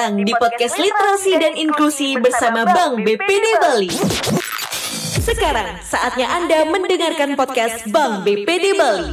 datang di podcast Literasi dan Inklusi bersama Bank BPD Bali. Sekarang saatnya Anda mendengarkan podcast Bank BPD Bali.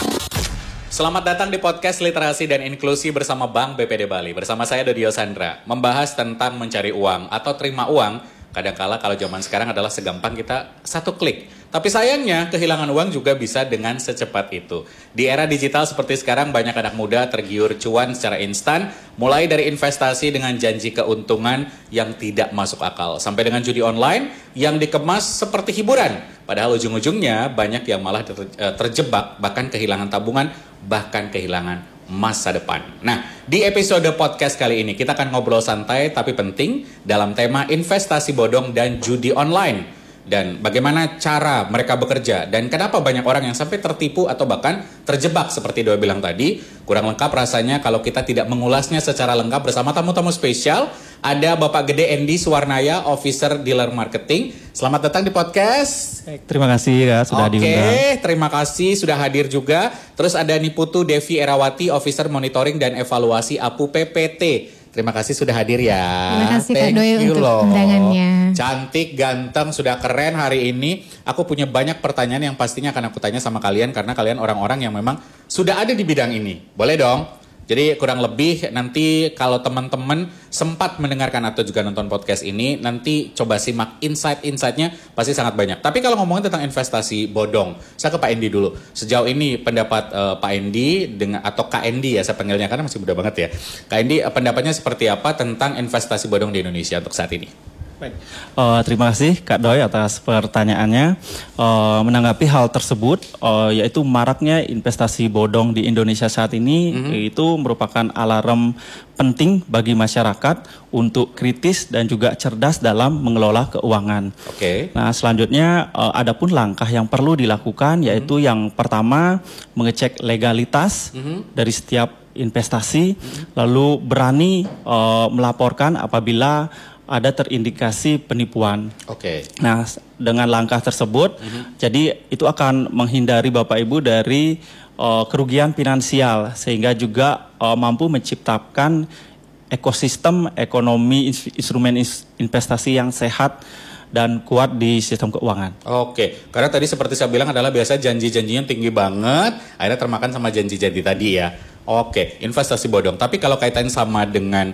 Selamat datang di podcast Literasi dan Inklusi bersama Bank BPD Bali. Bersama saya Dodio Sandra, membahas tentang mencari uang atau terima uang. Kadangkala kalau zaman sekarang adalah segampang kita satu klik. Tapi sayangnya kehilangan uang juga bisa dengan secepat itu. Di era digital seperti sekarang banyak anak muda tergiur cuan secara instan. Mulai dari investasi dengan janji keuntungan yang tidak masuk akal. Sampai dengan judi online yang dikemas seperti hiburan. Padahal ujung-ujungnya banyak yang malah terjebak, bahkan kehilangan tabungan, bahkan kehilangan masa depan. Nah, di episode podcast kali ini kita akan ngobrol santai tapi penting dalam tema investasi bodong dan judi online. Dan bagaimana cara mereka bekerja dan kenapa banyak orang yang sampai tertipu atau bahkan terjebak seperti Doi bilang tadi. Kurang lengkap rasanya kalau kita tidak mengulasnya secara lengkap bersama tamu-tamu spesial. Ada Bapak Gede Endi Suwarnaya, Officer Dealer Marketing. Selamat datang di podcast. Terima kasih ya sudah diundang. Oke, terima kasih sudah hadir juga. Terus ada Niputu Devi Erawati, Officer Monitoring dan Evaluasi APU PPT. Terima kasih sudah hadir ya. Terima kasih Kak Doi untuk undangannya. Cantik, ganteng, sudah keren hari ini. Aku punya banyak pertanyaan yang pastinya akan aku tanya sama kalian karena kalian orang-orang yang memang sudah ada di bidang ini. Boleh dong? Jadi kurang lebih nanti kalau teman-teman sempat mendengarkan atau juga nonton podcast ini, nanti coba simak insight-insightnya pasti sangat banyak. Tapi kalau ngomongin tentang investasi bodong, saya ke Pak Endi dulu. Sejauh ini pendapat Pak Endi dengan atau Kak Endi ya saya panggilnya karena masih muda banget ya. Kak Endi pendapatnya seperti apa tentang investasi bodong di Indonesia untuk saat ini? Baik. Terima kasih Kak Doi atas pertanyaannya. Menanggapi hal tersebut, yaitu maraknya investasi bodong di Indonesia saat ini, itu merupakan alarm penting bagi masyarakat untuk kritis dan juga cerdas dalam mengelola keuangan. Oke. Nah, selanjutnya adapun langkah yang perlu dilakukan, yaitu yang pertama mengecek legalitas dari setiap investasi, lalu berani melaporkan apabila ada terindikasi penipuan. Oke. Nah, dengan langkah tersebut, jadi itu akan menghindari Bapak Ibu dari kerugian finansial, sehingga juga mampu menciptakan ekosistem ekonomi instrumen investasi yang sehat dan kuat di sistem keuangan. Oke, karena tadi seperti saya bilang adalah biasa janji-janjinya tinggi banget, akhirnya termakan sama janji-janji tadi ya. Oke, investasi bodong. Tapi kalau kaitan sama dengan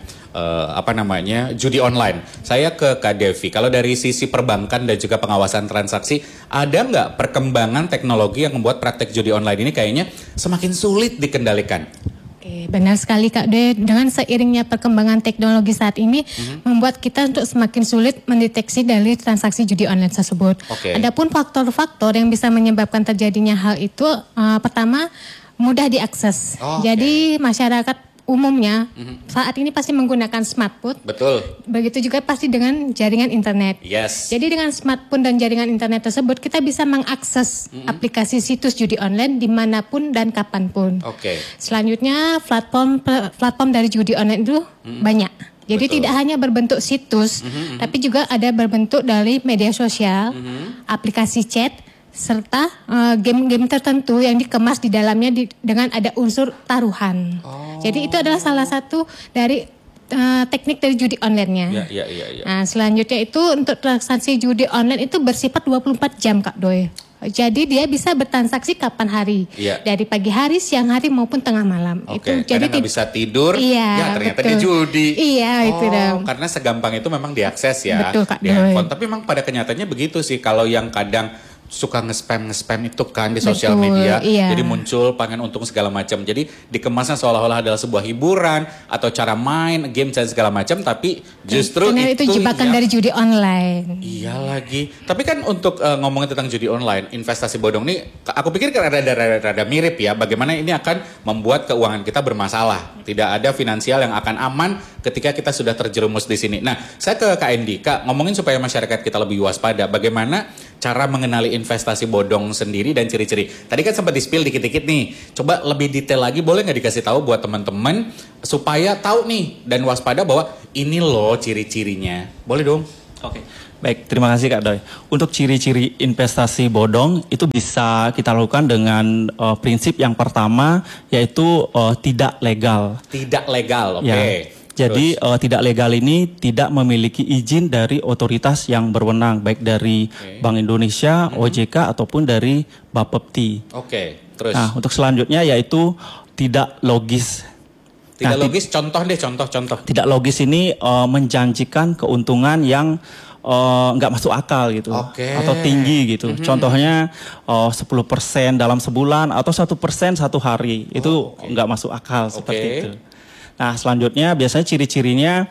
judi online, saya ke Kak Devi. Kalau dari sisi perbankan dan juga pengawasan transaksi, ada nggak perkembangan teknologi yang membuat praktek judi online ini kayaknya semakin sulit dikendalikan? Oke, benar sekali Kak Doi. Dengan seiringnya perkembangan teknologi saat ini membuat kita untuk semakin sulit mendeteksi dari transaksi judi online tersebut. Oke. Adapun faktor-faktor yang bisa menyebabkan terjadinya hal itu, pertama mudah diakses. Jadi masyarakat umumnya saat ini pasti menggunakan smartphone. Betul. Begitu juga pasti dengan jaringan internet. Yes. Jadi dengan smartphone dan jaringan internet tersebut kita bisa mengakses aplikasi situs judi online dimanapun dan kapanpun. Oke. Selanjutnya platform dari judi online itu banyak. Jadi Betul. tidak hanya berbentuk situs, tapi juga ada berbentuk dari media sosial, aplikasi chat, serta game-game tertentu yang dikemas di dalamnya dengan ada unsur taruhan. Jadi itu adalah salah satu dari teknik dari judi online-nya. Iya. Nah, selanjutnya itu untuk transaksi judi online itu bersifat 24 jam Kak Doi. Jadi dia bisa bertransaksi kapan hari, dari pagi hari, siang hari maupun tengah malam. Oke, Itu jadi nggak bisa tidur, ya ternyata dia judi. Iya, itu dong. Karena segampang itu memang diakses ya. Betul, Kak di Doi. handphone. Tapi memang pada kenyataannya begitu sih. Kalau yang kadang suka nge-spam itu kan di sosial media, jadi muncul pengen untung segala macam. Jadi dikemasnya seolah-olah adalah sebuah hiburan atau cara main game dan segala macam, tapi justru itu jebakan dari judi online. Iya lagi. Tapi kan untuk ngomongin tentang judi online, investasi bodong nih, aku pikir kan rada mirip ya. Bagaimana ini akan membuat keuangan kita bermasalah, tidak ada finansial yang akan aman ketika kita sudah terjerumus di sini. Nah, saya ke Kak Endi, Kak, ngomongin supaya masyarakat kita lebih waspada. Bagaimana cara mengenali investasi bodong sendiri dan ciri-ciri? Tadi kan sempat di-spill dikit-dikit nih. Coba lebih detail lagi, boleh nggak dikasih tahu buat teman-teman supaya tahu nih dan waspada bahwa ini loh ciri-cirinya. Boleh dong? Oke. Baik, terima kasih Kak Doi. Untuk ciri-ciri investasi bodong itu bisa kita lakukan dengan prinsip yang pertama yaitu tidak legal. Tidak legal, oke. Ya. Jadi tidak legal ini tidak memiliki izin dari otoritas yang berwenang, baik dari Bank Indonesia, OJK ataupun dari Bapepti. Oke, terus. Nah, untuk selanjutnya yaitu tidak logis. Tidak logis, contoh deh, contoh. Tidak logis ini menjanjikan keuntungan yang nggak masuk akal gitu, atau tinggi gitu. Contohnya 10% dalam sebulan atau 1% satu hari, itu nggak masuk akal seperti itu. Nah, selanjutnya biasanya ciri-cirinya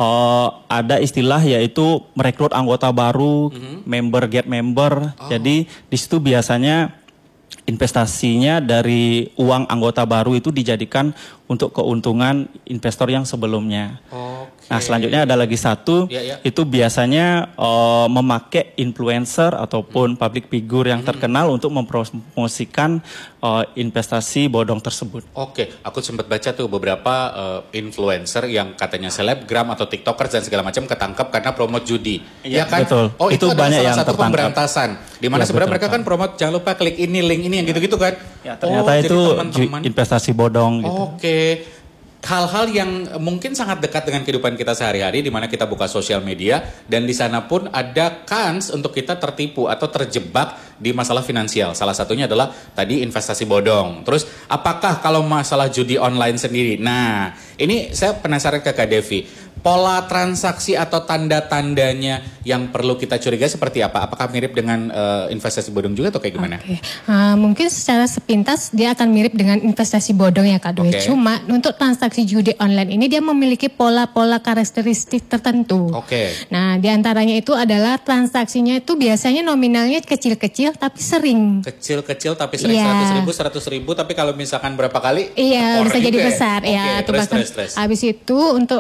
ada istilah yaitu merekrut anggota baru, member get member. Jadi di situ biasanya investasinya dari uang anggota baru itu dijadikan untuk keuntungan investor yang sebelumnya. Nah, selanjutnya ada lagi satu, itu biasanya memakai influencer ataupun public figure yang terkenal untuk mempromosikan investasi bodong tersebut. Oke, aku sempat baca tuh beberapa influencer yang katanya selebgram atau tiktokers dan segala macam ketangkap karena promote judi. Iya kan? Betul. Oh, itu banyak salah yang satu tertangkap. pemberantasan. Di mana sebenarnya mereka kan promote, jangan lupa klik ini, link ini, yang gitu-gitu kan. Ya, ternyata itu investasi bodong gitu. Oke. Hal-hal yang mungkin sangat dekat dengan kehidupan kita sehari-hari, di mana kita buka sosial media dan di sana pun ada kans untuk kita tertipu atau terjebak di masalah finansial. Salah satunya adalah tadi investasi bodong. Terus apakah kalau masalah judi online sendiri? Nah, ini saya penasaran ke Kak Devi. Pola transaksi atau tanda-tandanya yang perlu kita curigai seperti apa? Apakah mirip dengan investasi bodong juga atau kayak gimana? Mungkin secara sepintas dia akan mirip dengan investasi bodong ya Kak Doi. Cuma untuk transaksi judi online ini dia memiliki pola-pola karakteristik tertentu. Nah, diantaranya itu adalah transaksinya itu biasanya nominalnya kecil-kecil tapi sering. Kecil-kecil tapi sering, 100.000, tapi kalau misalkan berapa kali? Iya, bisa jadi besar. Terus. Habis itu untuk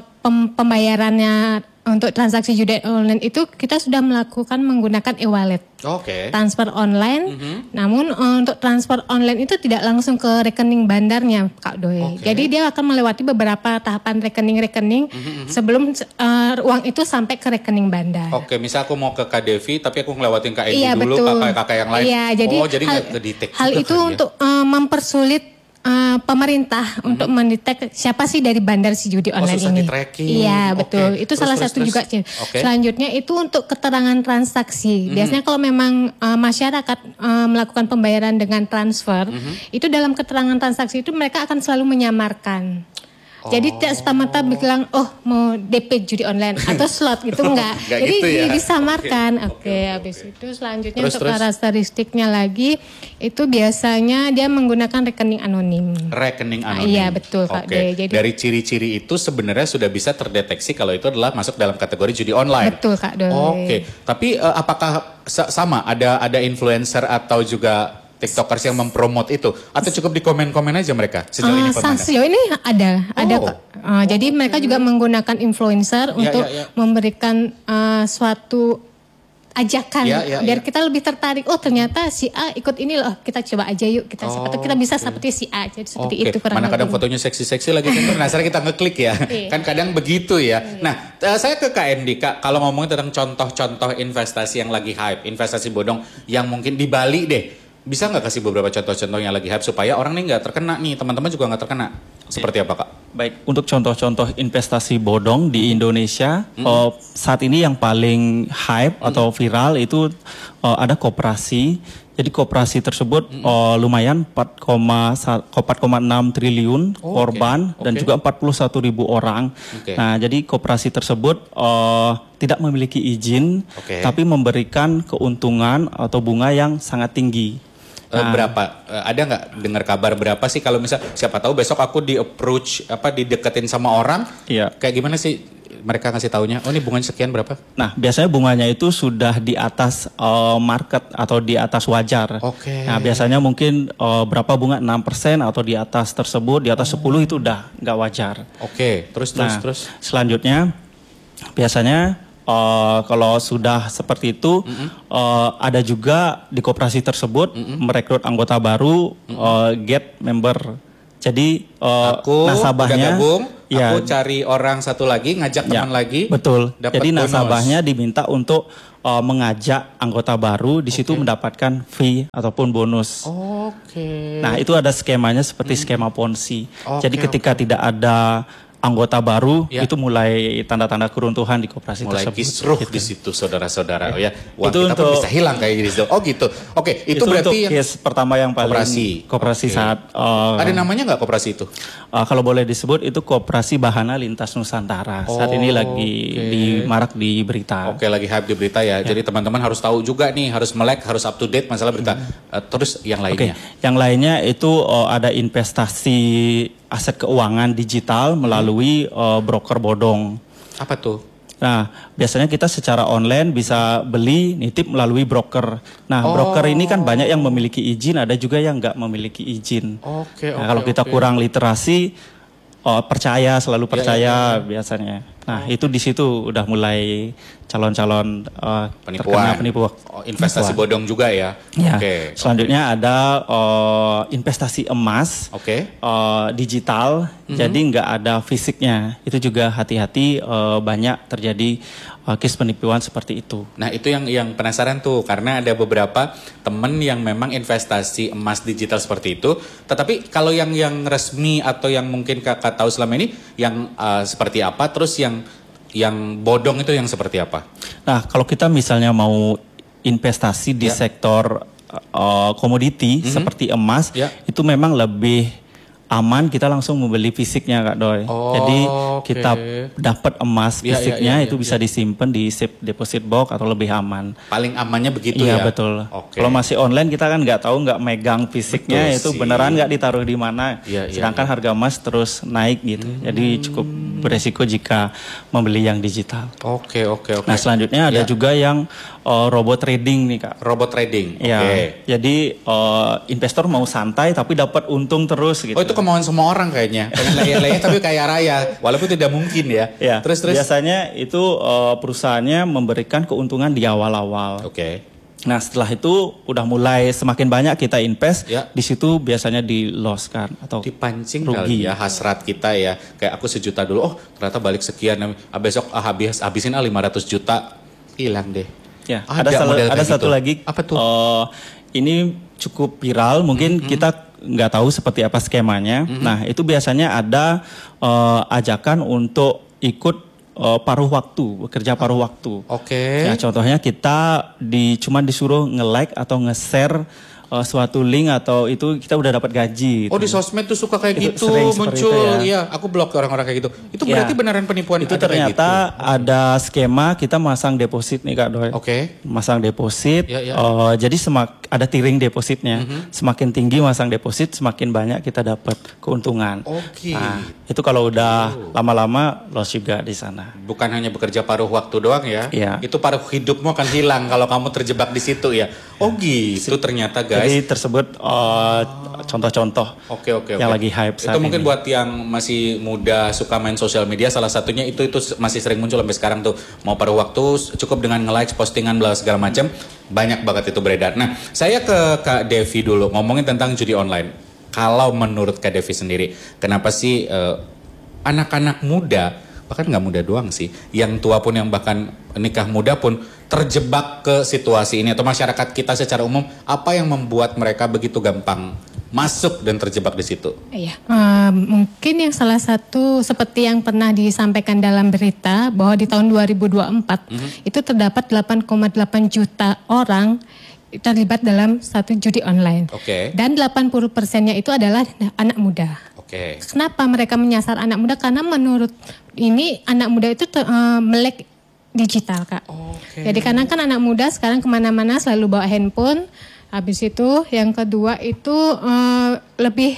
pembayarannya untuk transaksi judi online itu kita sudah melakukan menggunakan e-wallet. Transfer online. Namun untuk transfer online itu tidak langsung ke rekening bandarnya Kak Doi. Jadi dia akan melewati beberapa tahapan rekening-rekening sebelum uang itu sampai ke rekening bandar. Misal aku mau ke Kak Devi tapi aku ngelewatin Kak Edi dulu, kakak-kakak yang lain. Jadi nggak kedetek hal itu untuk mempersulit pemerintah untuk mendetek siapa sih dari bandar si judi online susah ini. Di-tracking. Iya, betul. Itu salah satu juga. Selanjutnya itu untuk keterangan transaksi. Biasanya kalau memang masyarakat melakukan pembayaran dengan transfer, itu dalam keterangan transaksi itu mereka akan selalu menyamarkan. Jadi tidak serta-merta bilang, mau DP judi online atau slot gitu enggak. Jadi gitu ya? disamarkan. Habis itu selanjutnya untuk karakteristiknya lagi itu biasanya dia menggunakan rekening anonim. Rekening anonim. Iya, betul Kak Doi. Jadi dari ciri-ciri itu sebenarnya sudah bisa terdeteksi kalau itu adalah masuk dalam kategori judi online. Betul Kak Doi. Tapi apakah sama ada influencer atau juga TikTokers yang mempromot itu atau cukup di komen-komen aja mereka sejauh ini? Sejauh ini ada. Jadi mereka juga menggunakan influencer untuk memberikan suatu ajakan biar kita lebih tertarik. Ternyata si A ikut ini loh, kita coba aja yuk, kita bisa seperti si A. Jadi seperti itu kurang Mana kadang fotonya seksi-seksi lagi kan penasaran kita ngeklik ya. Kan kadang begitu ya. Nah, saya ke Kak Endi, Kak, kalau ngomongin tentang contoh-contoh investasi yang lagi hype, investasi bodong yang mungkin di Bali deh. Bisa nggak kasih beberapa contoh-contoh yang lagi hype supaya orang nih nggak terkena nih, teman-teman juga nggak terkena? Seperti apa Kak? Baik, untuk contoh-contoh investasi bodong di Indonesia, saat ini yang paling hype atau viral itu ada koperasi. Jadi koperasi tersebut lumayan 4,6 triliun korban dan juga 41.000 orang. Nah, jadi koperasi tersebut tidak memiliki izin, tapi memberikan keuntungan atau bunga yang sangat tinggi. Berapa? Ada nggak dengar kabar berapa sih kalau misal siapa tahu besok aku di approach dideketin sama orang? Kayak gimana sih mereka ngasih taunya? Ini bunganya sekian berapa? Nah, biasanya bunganya itu sudah di atas market atau di atas wajar. Nah, biasanya mungkin berapa bunga 6% atau di atas tersebut, di atas 10 itu udah nggak wajar. Terus. Selanjutnya biasanya kalau sudah seperti itu, ada juga di koperasi tersebut merekrut anggota baru, get member. Jadi aku nasabahnya gabung, aku cari orang satu lagi, ngajak teman lagi. Betul. Jadi nasabahnya diminta untuk mengajak anggota baru, di situ mendapatkan fee ataupun bonus. Nah, itu ada skemanya seperti skema Ponzi. Jadi ketika tidak ada anggota baru itu mulai tanda-tanda keruntuhan di koperasi mulai tersebut. kisruh gitu. di situ saudara-saudara. Oh ya, uang Itu kita pun untuk- bisa hilang kayak gitu. Oh gitu. Oke, itu berarti untuk yang case pertama yang paling koperasi Oke. saat ada namanya nggak koperasi itu? kalau boleh disebut itu Koperasi Bahana Lintas Nusantara. Saat ini lagi marak di berita. Oke, lagi hype di berita ya. Jadi teman-teman harus tahu juga nih, harus melek, harus up to date masalah berita. Terus yang Oke, lainnya. yang lainnya itu ada investasi aset keuangan digital melalui broker bodong. Apa tuh? Nah, biasanya kita secara online bisa beli nitip melalui broker. Nah, broker ini kan banyak yang memiliki izin, ada juga yang nggak memiliki izin. Oke, Nah, kalau kita kurang literasi, percaya, selalu percaya biasanya. Nah, itu di situ udah mulai calon-calon terkena penipu. Investasi bodong juga ya. Ya. Oke. Selanjutnya ada investasi emas digital, jadi nggak ada fisiknya. Itu juga hati-hati, banyak terjadi case penipuan seperti itu. Nah itu yang penasaran tuh, karena ada beberapa temen yang memang investasi emas digital seperti itu. Tetapi kalau yang resmi atau yang mungkin kakak tahu selama ini, yang seperti apa? Terus yang bodong itu yang seperti apa? Nah kalau kita misalnya mau investasi di sektor komoditi seperti emas, itu memang lebih aman kita langsung membeli fisiknya Kak Doi. Jadi kita dapat emas fisiknya itu bisa disimpan di safe deposit box atau lebih aman. Paling amannya begitu ya? ya? Iya betul. Kalau masih online kita kan nggak tahu, nggak megang fisiknya, Betul itu sih. beneran nggak ditaruh di mana. Iya, Sedangkan harga emas terus naik gitu. Jadi cukup beresiko jika membeli yang digital. Oke. Nah selanjutnya ada juga yang robot trading nih Kak. Robot trading. Ya, jadi investor mau santai tapi dapat untung terus gitu. Oh itu kemauan semua orang kayaknya. Pengen laya-laya tapi kaya raya. Walaupun tidak mungkin ya. Ya, Terus. Biasanya itu perusahaannya memberikan keuntungan di awal-awal. Oke. Nah setelah itu udah mulai semakin banyak kita invest, di situ biasanya di loss kan atau dipancing rugi kali ya hasrat kita ya. Kayak aku 1 juta dulu, ternyata balik sekian. Besok habisin 500 juta, hilang deh. Ya, model ada kayak satu gitu. lagi. Apa tuh? Ini cukup viral, mungkin kita nggak tahu seperti apa skemanya. Nah itu biasanya ada ajakan untuk ikut paruh waktu, bekerja paruh waktu. Oke. Ya, contohnya kita cuma disuruh nge-like atau nge-share suatu link atau itu kita udah dapat gaji. Oh di sosmed tuh suka kayak Itu gitu sering seperti muncul. itu, ya. Iya, aku blok orang-orang kayak gitu. Itu berarti beneran penipuan Itu ada kayak ternyata gitu? ada skema kita masang deposit nih Kak Doi. Oke. Masang deposit, Ya. jadi ada tiring depositnya. Semakin tinggi masang deposit, semakin banyak kita dapat keuntungan. Oke. Nah, itu kalau udah lama-lama loss juga di sana. Bukan hanya bekerja paruh waktu doang ya. Iya. Itu paruh hidupmu akan hilang kalau kamu terjebak di situ ya. Oh gitu ternyata guys. Jadi tersebut contoh-contoh Oke. yang lagi hype saat itu mungkin ini. buat yang masih muda suka main sosial media, salah satunya itu masih sering muncul sampai sekarang tuh. Mau paruh waktu cukup dengan nge-like postingan bla segala macam, banyak banget itu beredar. Nah, saya ke Kak Devi dulu ngomongin tentang judi online. Kalau menurut Kak Devi sendiri, kenapa sih anak-anak muda, bahkan nggak muda doang sih, yang tua pun, yang bahkan nikah muda pun terjebak ke situasi ini, atau masyarakat kita secara umum, apa yang membuat mereka begitu gampang masuk dan terjebak di situ? Iya, mungkin yang salah satu seperti yang pernah disampaikan dalam berita bahwa di tahun 2024 itu terdapat 8,8 juta orang terlibat dalam satu judi online. Oke. Dan 80%-nya itu adalah anak muda. Oke. Kenapa mereka menyasar anak muda? Karena menurut ini anak muda itu melek digital Kak. Jadi karena kan anak muda sekarang kemana-mana selalu bawa handphone. Habis itu yang kedua itu lebih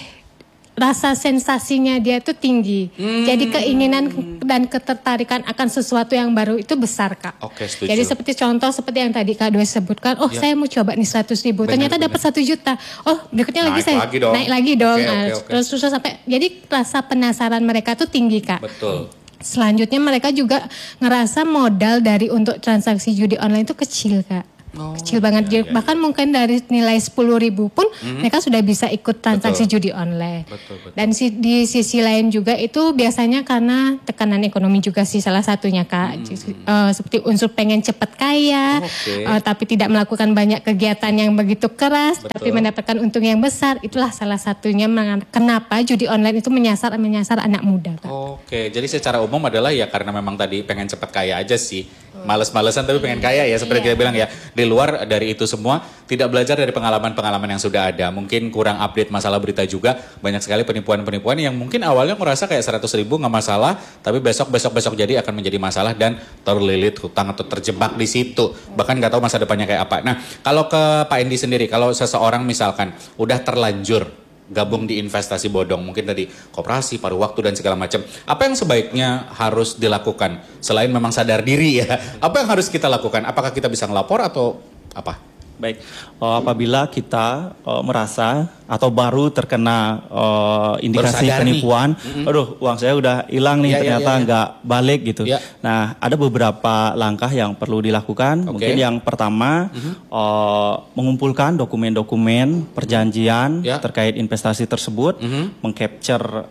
rasa sensasinya dia itu tinggi. Jadi keinginan dan ketertarikan akan sesuatu yang baru itu besar Kak. Oke, setuju. Jadi seperti contoh seperti yang tadi Kak Doi sebutkan, saya mau coba nih 100.000, ternyata dapat 1 juta. Oh berikutnya lagi saya naik lagi dong. Oke. Terus sampai jadi rasa penasaran mereka tuh tinggi Kak. Betul. Selanjutnya mereka juga ngerasa modal dari untuk transaksi judi online itu kecil Kak. Kecil banget. Bahkan mungkin dari nilai 10.000 pun mereka sudah bisa ikut transaksi judi online. Betul. Dan di sisi lain juga itu biasanya karena tekanan ekonomi juga sih salah satunya Kak. Seperti unsur pengen cepat kaya, tapi tidak melakukan banyak kegiatan yang begitu keras, tapi mendapatkan untung yang besar. Itulah salah satunya kenapa judi online itu menyasar anak muda Kak. Oke, jadi secara umum adalah ya karena memang tadi pengen cepat kaya aja sih. Males-malesan tapi pengen kaya ya, seperti kita bilang ya. Di luar dari itu semua, tidak belajar dari pengalaman-pengalaman yang sudah ada. Mungkin kurang update masalah berita juga. Banyak sekali penipuan-penipuan yang mungkin awalnya merasa kayak 100.000 nggak masalah, tapi besok jadi akan menjadi masalah dan terlilit hutang atau terjebak di situ. Bahkan nggak tahu masa depannya kayak apa. Nah, kalau ke Pak Endi sendiri, kalau seseorang misalkan udah terlanjur gabung di investasi bodong, mungkin tadi koperasi, paruh waktu dan segala macam. Apa yang sebaiknya harus dilakukan selain memang sadar diri ya? Apa yang harus kita lakukan? Apakah kita bisa ngelapor atau apa? Baik, apabila kita merasa atau baru terkena indikasi penipuan, aduh uang saya udah hilang nih, ternyata nggak balik gitu. Nah, ada beberapa langkah yang perlu dilakukan. Mungkin yang pertama, mengumpulkan dokumen-dokumen perjanjian terkait investasi tersebut, mengcapture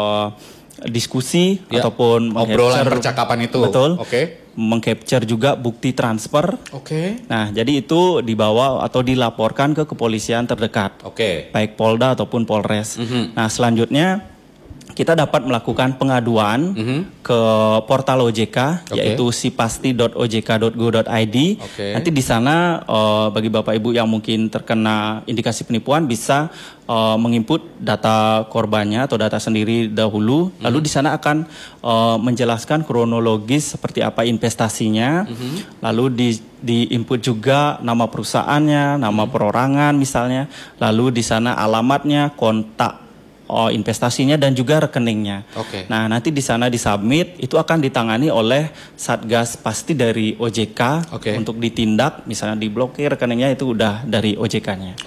diskusi ataupun obrolan percakapan itu. Betul. Mengcapture juga bukti transfer. Nah, jadi itu dibawa atau dilaporkan ke kepolisian terdekat. Baik Polda ataupun Polres. Nah, selanjutnya kita dapat melakukan pengaduan ke portal OJK yaitu sipasti.ojk.go.id. Nanti di sana bagi Bapak Ibu yang mungkin terkena indikasi penipuan bisa menginput data korbannya atau data sendiri dahulu. Lalu di sana akan menjelaskan kronologis seperti apa investasinya. Lalu di-input juga nama perusahaannya, nama perorangan misalnya. Lalu di sana alamatnya, kontak investasinya dan juga rekeningnya. Nah, nanti di sana disubmit, itu akan ditangani oleh Satgas Pasti dari OJK untuk ditindak, misalnya diblokir rekeningnya itu udah dari OJK-nya.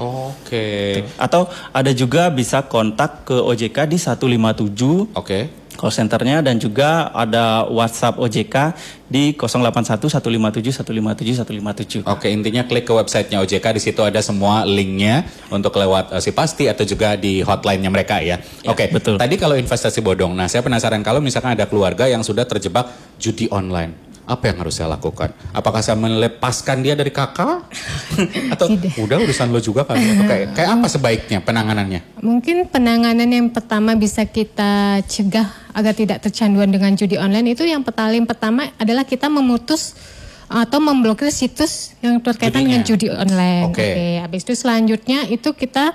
Atau ada juga bisa kontak ke OJK di 157. Call centernya, dan juga ada WhatsApp OJK di 081 157 157 157. Intinya klik ke websitenya OJK, di situ ada semua linknya untuk lewat si Pasti atau juga di hotline-nya mereka ya. Betul. Tadi kalau investasi bodong, nah saya penasaran kalau misalkan ada keluarga yang sudah terjebak judi online. Apa yang harus saya lakukan? Apakah saya melepaskan dia dari kakak? Atau udah urusan lo juga kali? Atau kayak apa sebaiknya penanganannya? Mungkin penanganan yang pertama bisa kita cegah agar tidak tercanduan dengan judi online itu yang paling pertama adalah kita memutus atau memblokir situs yang berkaitan dengan judi online. Habis itu selanjutnya itu kita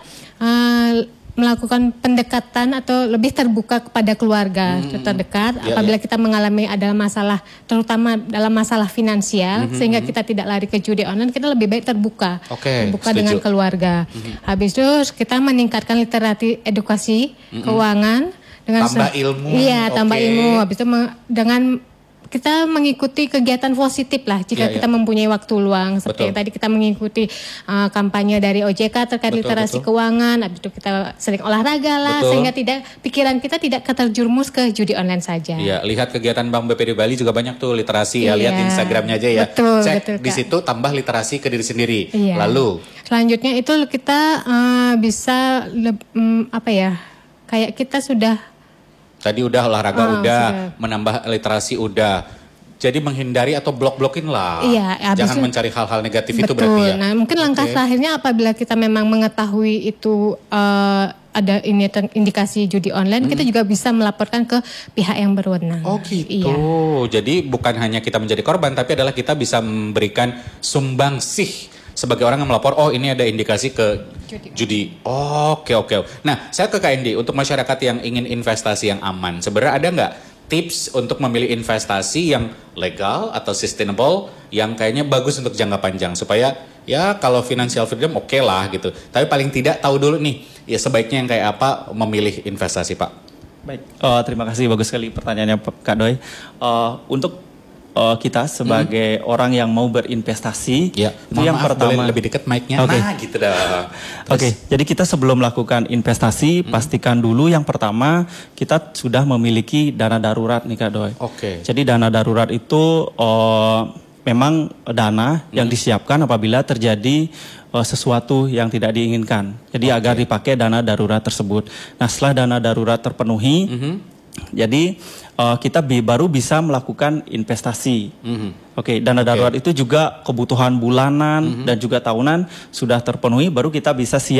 melakukan pendekatan atau lebih terbuka kepada keluarga terdekat apabila kita mengalami ada masalah, terutama dalam masalah finansial, sehingga kita tidak lari ke judi online, kita lebih baik terbuka dengan keluarga. Habis itu kita meningkatkan literasi edukasi keuangan dengan tambah ilmu. Tambah ilmu. Habis itu dengan kita mengikuti kegiatan positif lah jika kita mempunyai waktu luang. Seperti yang tadi kita mengikuti kampanye dari OJK terkait literasi keuangan. Habis itu kita sering olahraga lah, sehingga pikiran kita tidak terjerumus ke judi online saja. Lihat kegiatan Bank BPD Bali juga banyak tuh literasi ya. Lihat Instagramnya aja ya. Cek di situ, tambah literasi ke diri sendiri. Lalu selanjutnya itu kita bisa kayak kita sudah tadi udah olahraga menambah literasi udah. Jadi menghindari atau blok-blokin lah. Jangan mencari hal-hal negatif itu berarti ya. Nah, mungkin langkah terakhirnya apabila kita memang mengetahui itu ada indikasi judi online, kita juga bisa melaporkan ke pihak yang berwenang. Jadi bukan hanya kita menjadi korban, tapi adalah kita bisa memberikan sumbangsih sebagai orang yang melapor, ini ada indikasi ke judi. Nah, saya ke Kak Endi, untuk masyarakat yang ingin investasi yang aman, sebenarnya ada nggak tips untuk memilih investasi yang legal atau sustainable, yang kayaknya bagus untuk jangka panjang, supaya ya kalau financial freedom oke lah gitu. Tapi paling tidak tahu dulu nih, ya sebaiknya yang kayak apa memilih investasi, Pak? Baik, terima kasih, bagus sekali pertanyaannya Kak Doi. Untuk kita sebagai orang yang mau berinvestasi, itu yang pertama, boleh lebih dekat mic-nya. Nah, gitu dah. Jadi kita sebelum melakukan investasi, pastikan dulu yang pertama kita sudah memiliki dana darurat nih Kak Doi. Jadi dana darurat itu memang dana yang disiapkan apabila terjadi sesuatu yang tidak diinginkan. Jadi agar dipakai dana darurat tersebut. Nah, setelah dana darurat terpenuhi, jadi kita baru bisa melakukan investasi. Oke, dana darurat itu juga kebutuhan bulanan dan juga tahunan sudah terpenuhi, baru kita bisa siap